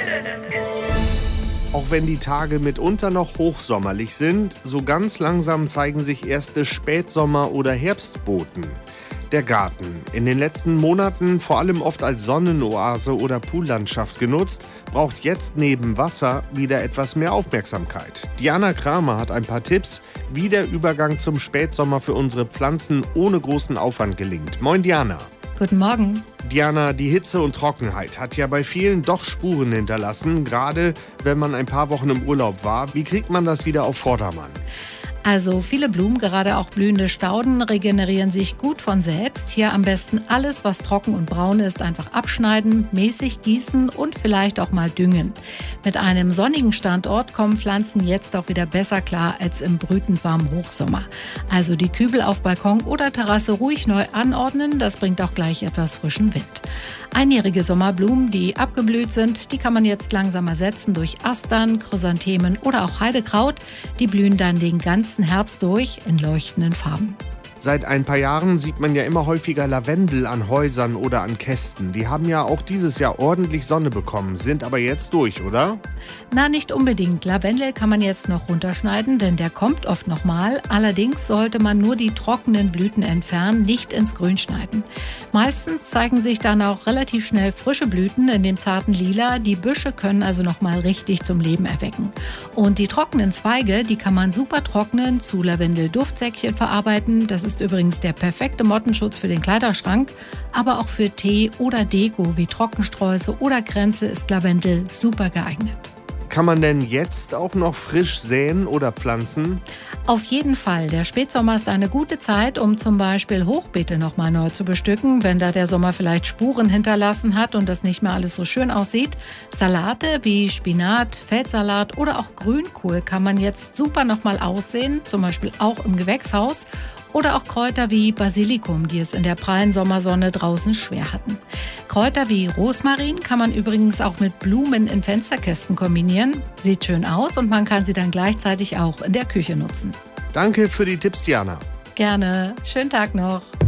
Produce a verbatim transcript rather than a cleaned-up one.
Auch wenn die Tage mitunter noch hochsommerlich sind, so ganz langsam zeigen sich erste Spätsommer- oder Herbstboten. Der Garten, in den letzten Monaten vor allem oft als Sonnenoase oder Poollandschaft genutzt, braucht jetzt neben Wasser wieder etwas mehr Aufmerksamkeit. Diana Kramer hat ein paar Tipps, wie der Übergang zum Spätsommer für unsere Pflanzen ohne großen Aufwand gelingt. Moin Diana. Guten Morgen. Diana, die Hitze und Trockenheit hat ja bei vielen doch Spuren hinterlassen, gerade wenn man ein paar Wochen im Urlaub war. Wie kriegt man das wieder auf Vordermann? Also viele Blumen, gerade auch blühende Stauden, regenerieren sich gut von selbst. Hier am besten alles, was trocken und braun ist, einfach abschneiden, mäßig gießen und vielleicht auch mal düngen. Mit einem sonnigen Standort kommen Pflanzen jetzt auch wieder besser klar als im brütend warmen Hochsommer. Also die Kübel auf Balkon oder Terrasse ruhig neu anordnen, das bringt auch gleich etwas frischen Wind. Einjährige Sommerblumen, die abgeblüht sind, die kann man jetzt langsam ersetzen durch Astern, Chrysanthemen oder auch Heidekraut. Die blühen dann den ganzen Herbst durch in leuchtenden Farben. Seit ein paar Jahren sieht man ja immer häufiger Lavendel an Häusern oder an Kästen. Die haben ja auch dieses Jahr ordentlich Sonne bekommen, sind aber jetzt durch, oder? Na, nicht unbedingt. Lavendel kann man jetzt noch runterschneiden, denn der kommt oft nochmal. Allerdings sollte man nur die trockenen Blüten entfernen, nicht ins Grün schneiden. Meistens zeigen sich dann auch relativ schnell frische Blüten in dem zarten Lila. Die Büsche können also nochmal richtig zum Leben erwecken. Und die trockenen Zweige, die kann man super trocknen, zu Lavendel-Duftsäckchen verarbeiten. Das ist übrigens der perfekte Mottenschutz für den Kleiderschrank. Aber auch für Tee oder Deko wie Trockensträuße oder Kränze ist Lavendel super geeignet. Kann man denn jetzt auch noch frisch säen oder pflanzen? Auf jeden Fall. Der Spätsommer ist eine gute Zeit, um zum Beispiel Hochbeete nochmal neu zu bestücken, wenn da der Sommer vielleicht Spuren hinterlassen hat und das nicht mehr alles so schön aussieht. Salate wie Spinat, Feldsalat oder auch Grünkohl kann man jetzt super nochmal aussehen, zum Beispiel auch im Gewächshaus. Oder auch Kräuter wie Basilikum, die es in der prallen Sommersonne draußen schwer hatten. Kräuter wie Rosmarin kann man übrigens auch mit Blumen in Fensterkästen kombinieren. Sieht schön aus und man kann sie dann gleichzeitig auch in der Küche nutzen. Danke für die Tipps, Diana. Gerne. Schönen Tag noch.